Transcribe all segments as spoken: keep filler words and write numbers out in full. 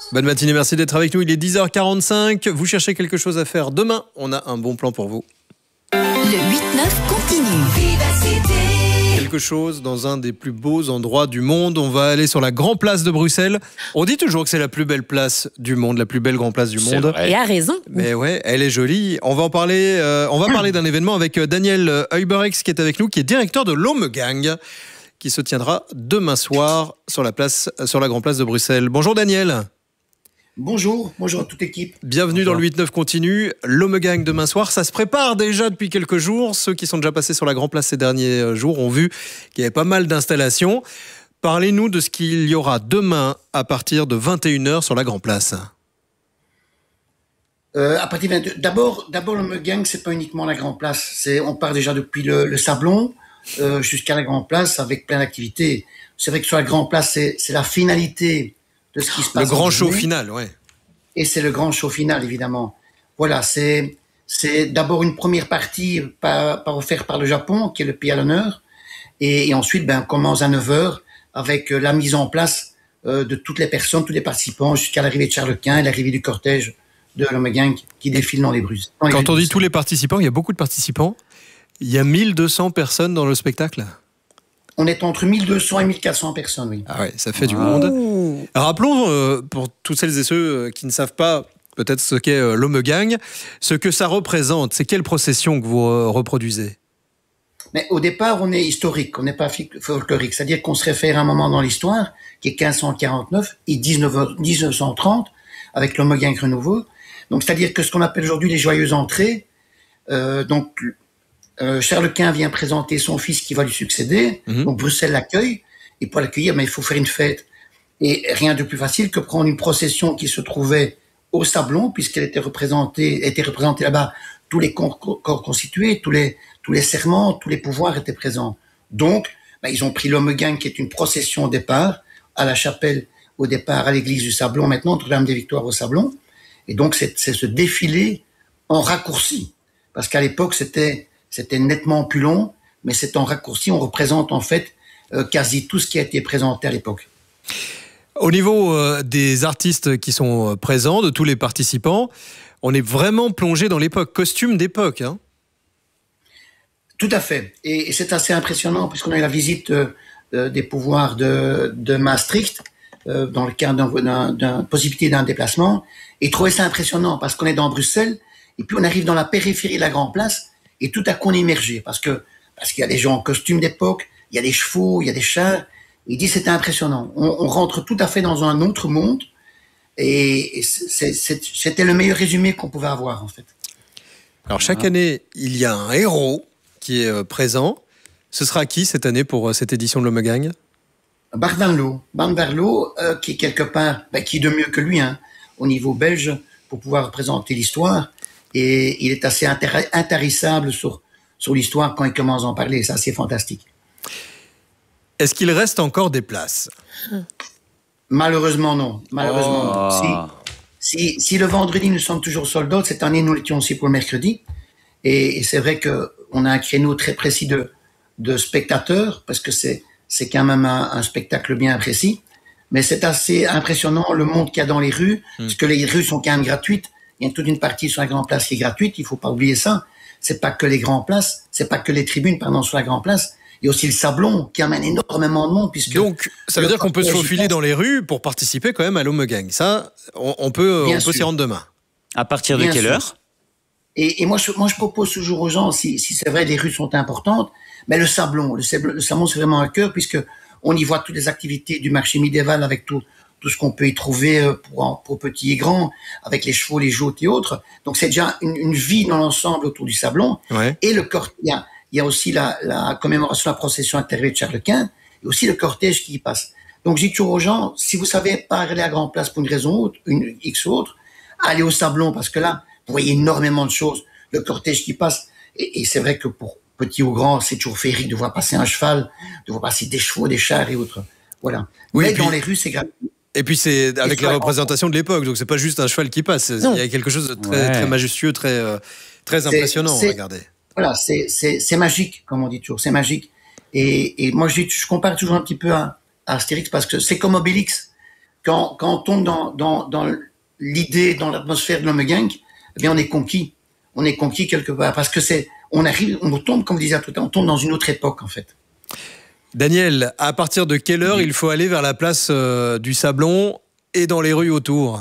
Bonne matinée, merci d'être avec nous. Il est dix heures quarante-cinq. Vous cherchez quelque chose à faire demain. On a un bon plan pour vous. Le huit neuf continue. Quelque chose dans un des plus beaux endroits du monde. On va aller sur la Grande Place de Bruxelles. On dit toujours que c'est la plus belle place du monde, la plus belle Grande Place du monde. Et a raison. Mais ouais, elle est jolie. On va en parler. Euh, on va parler d'un événement avec Daniel Heuberex qui est avec nous, qui est directeur de l'Ommegang, qui se tiendra demain soir sur la place, sur la Grande Place de Bruxelles. Bonjour Daniel. Bonjour, bonjour à toute l'équipe. Bienvenue bonjour. Dans le huit neuf continue. L'Ommegang demain soir, ça se prépare déjà depuis quelques jours. Ceux qui sont déjà passés sur la Grande Place ces derniers jours ont vu qu'il y avait pas mal d'installations. Parlez-nous de ce qu'il y aura demain à partir de vingt et une heures sur la Grande Place. Euh, à partir de vingt-deux D'abord, d'abord l'Ommegang, c'est pas uniquement la Grande Place. C'est, on part déjà depuis le, le Sablon euh, jusqu'à la Grande Place avec plein d'activités. C'est vrai que sur la Grande Place, c'est, c'est la finalité de ce qui se passe. Le grand show final, ouais. Et c'est le grand show final, évidemment. Voilà, c'est, c'est d'abord une première partie par, par offerte par le Japon, qui est le pays à l'honneur. Et, et ensuite, ben, on commence à neuf heures avec la mise en place euh, de toutes les personnes, tous les participants, jusqu'à l'arrivée de Charles Quint et l'arrivée du cortège de l'Ommegang qui défile dans les Bruxelles. Quand on dit tous les participants, il y a beaucoup de participants. Il y a mille deux cents personnes dans le spectacle. On est entre mille deux cents et mille quatre cents personnes, oui. Ah ouais, ça fait du monde. Rappelons, euh, pour toutes celles et ceux qui ne savent pas peut-être ce qu'est euh, l'Ommegang, ce que ça représente. C'est quelle procession que vous euh, reproduisez? Mais au départ, on est historique, on n'est pas folklorique. C'est-à-dire qu'on se réfère à un moment dans l'histoire, qui est quinze cent quarante-neuf et dix-neuf cent trente, avec l'Ommegang Renouveau. Donc, c'est-à-dire que ce qu'on appelle aujourd'hui les joyeuses entrées, euh, donc... Euh, Charles Quint vient présenter son fils qui va lui succéder. Mmh. Donc Bruxelles l'accueille. Et pour l'accueillir, mais il faut faire une fête. Et rien de plus facile que prendre une procession qui se trouvait au Sablon, puisqu'elle était représentée, était représentée là-bas. Tous les corps, corps constitués, tous les, tous les serments, tous les pouvoirs étaient présents. Donc, bah, ils ont pris l'Ommegang, qui est une procession au départ, à la chapelle au départ, à l'église du Sablon, maintenant, Notre-Dame des Victoires au Sablon. Et donc, c'est, c'est ce défilé en raccourci. Parce qu'à l'époque, c'était, C'était nettement plus long, mais c'est en raccourci. On représente en fait euh, quasi tout ce qui a été présenté à l'époque. Au niveau euh, des artistes qui sont présents, de tous les participants, on est vraiment plongé dans l'époque, costume d'époque. Hein. Tout à fait. Et, et c'est assez impressionnant puisqu'on a eu la visite euh, euh, des pouvoirs de, de Maastricht euh, dans le cadre d'un, d'un, d'un possibilité d'un déplacement. Et trouver ça impressionnant parce qu'on est dans Bruxelles et puis on arrive dans la périphérie de la Grande Place. Et tout à coup, on est immergé parce que parce qu'il y a des gens en costume d'époque, il y a des chevaux, il y a des chars. Il dit c'était impressionnant. On, on rentre tout à fait dans un autre monde et, et c'est, c'est, c'était le meilleur résumé qu'on pouvait avoir en fait. Alors chaque année, il y a un héros qui est présent. Ce sera qui cette année pour cette édition de l'Ommegang? Bart van Loo, Bart van Loo euh, qui est quelque part, ben, qui de mieux que lui hein, au niveau belge pour pouvoir représenter l'histoire. Et il est assez inter- intarissable sur, sur l'histoire quand il commence à en parler. C'est assez fantastique. Est-ce qu'il reste encore des places? Malheureusement, non. Malheureusement, oh. non. Si, si, si le vendredi, nous sommes toujours sold out, cette année, nous l'étions aussi pour le mercredi. Et, et c'est vrai qu'on a un créneau très précis de, de spectateurs, parce que c'est, c'est quand même un, un spectacle bien précis. Mais c'est assez impressionnant, le monde qu'il y a dans les rues, mmh. parce que les rues sont quand même gratuites. Il y a toute une partie sur la Grande Place qui est gratuite, il faut pas oublier ça. C'est pas que les Grandes Places, c'est pas que les tribunes, pardon, sur la Grande Place. Il y a aussi le Sablon qui amène énormément de monde puisque. Donc, ça veut dire qu'on peut se faufiler dans les rues pour participer quand même à l'Ommegang. Ça, on, on peut, on peut s'y rendre demain. À partir de Bien quelle sûr. heure? Et, et moi, je, moi, je propose toujours aux gens, si, si c'est vrai, les rues sont importantes, mais le Sablon, le, le Sablon, c'est vraiment un cœur puisque on y voit toutes les activités du marché médiéval avec tout. tout ce qu'on peut y trouver pour, pour petits et grands, avec les chevaux, les joutes et autres. Donc c'est déjà une, une vie dans l'ensemble autour du Sablon. Ouais. Et le cortège, il y a, il y a aussi la, la commémoration de la procession intérieure de Charles Quint, et aussi le cortège qui y passe. Donc je dis toujours aux gens, si vous savez pas aller à la Grande Place pour une raison autre, une X autre, allez au Sablon, parce que là, vous voyez énormément de choses, le cortège qui passe. Et, et c'est vrai que pour petit ou grand, c'est toujours féerique de voir passer un cheval, de voir passer des chevaux, des chars et autres. Voilà. Oui, mais puis... dans les rues, c'est gratuit. Et puis c'est avec les représentations de l'époque, donc c'est pas juste un cheval qui passe. Non. Il y a quelque chose de très, ouais. très majestueux, très, euh, très impressionnant. C'est, regardez. Voilà, c'est, c'est, c'est magique, comme on dit toujours, c'est magique. Et, et moi, je, je compare toujours un petit peu à, à Astérix parce que c'est comme Obélix. quand, quand on tombe dans, dans, dans l'idée, dans l'atmosphère de l'Ommegang, eh bien, on est conquis. On est conquis quelque part. Parce que c'est, on arrive, on tombe, comme je disais tout à l'heure, on tombe dans une autre époque, en fait. Daniel, à partir de quelle heure il faut aller vers la place euh, du Sablon et dans les rues autour?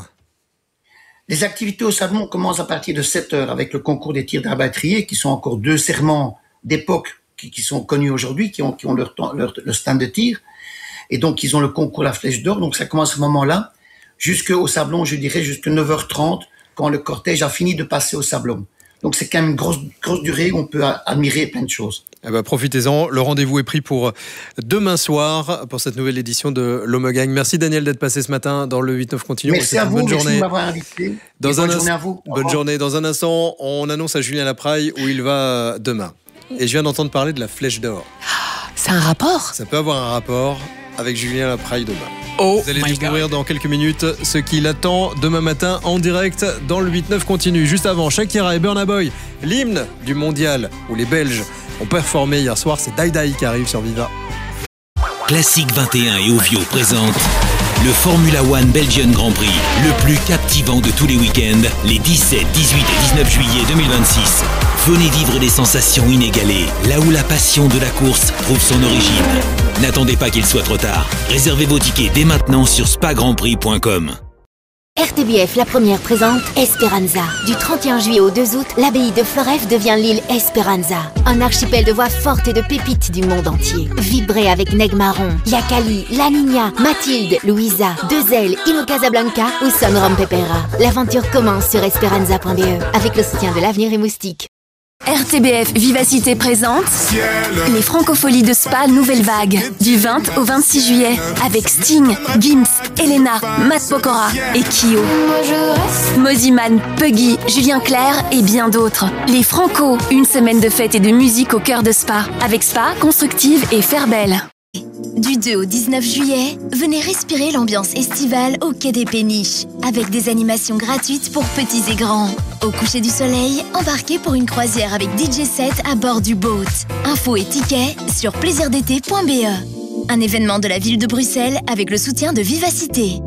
Les activités au Sablon commencent à partir de sept heures avec le concours des tirs d'arbatrier, qui sont encore deux serments d'époque qui, qui sont connus aujourd'hui, qui ont, qui ont leur, leur, leur stand de tir. Et donc, ils ont le concours La Flèche d'Or. Donc, ça commence à ce moment-là, jusqu'au Sablon, je dirais, jusqu'à neuf heures trente, quand le cortège a fini de passer au Sablon. Donc, c'est quand même une grosse, grosse durée où on peut admirer plein de choses. Eh ben, profitez-en. Le rendez-vous est pris pour demain soir pour cette nouvelle édition de l'Ommegang. Merci Daniel d'être passé ce matin dans le huit neuf Continue. Merci à vous, bonne merci journée. de m'avoir invité. Dans bonne un journée ins... à vous. Bonne journée. Dans un instant, on annonce à Julien Lapraille où il va demain. Et je viens d'entendre parler de la Flèche d'Or. C'est un rapport? Ça peut avoir un rapport avec Julien Lapraille demain. Oh, vous allez découvrir dans quelques minutes ce qui l'attend demain matin en direct dans le huit neuf Continue. Juste avant, Shakira et Burna Boy, l'hymne du mondial où les Belges ont performé hier soir. C'est Dai Dai qui arrive sur Viva. Classique vingt et un et Ovio présente le Formula One Belgian Grand Prix, le plus captivant de tous les week-ends, les dix-sept, dix-huit et dix-neuf juillet deux mille vingt-six. Venez vivre des sensations inégalées, là où la passion de la course trouve son origine. N'attendez pas qu'il soit trop tard. Réservez vos tickets dès maintenant sur spa grand prix point com. R T B F, la première, présente Esperanza. Du trente et un juillet au deux août, l'abbaye de Floreffe devient l'île Esperanza. Un archipel de voix fortes et de pépites du monde entier. Vibrez avec Neg Marron, Yakali, La Niña, Mathilde, Louisa, Deux Ailes, Ino Casablanca ou Son Rom Pepera. L'aventure commence sur esperanza point b e avec le soutien de l'Avenir et Moustique. R T B F Vivacité présente les Francopholies de Spa Nouvelle Vague du vingt au vingt-six juillet avec Sting, Gims, Elena, Matt Pokora et Kyo. Moziman, Puggy, Julien Clerc et bien d'autres. Les Franco, une semaine de fête et de musique au cœur de Spa avec Spa, Constructive et Fairbelle. Du deux au dix-neuf juillet, venez respirer l'ambiance estivale au Quai des Péniches, avec des animations gratuites pour petits et grands. Au coucher du soleil, embarquez pour une croisière avec D J set à bord du boat. Infos et tickets sur plaisir d'été point b e. Un événement de la ville de Bruxelles avec le soutien de Vivacité.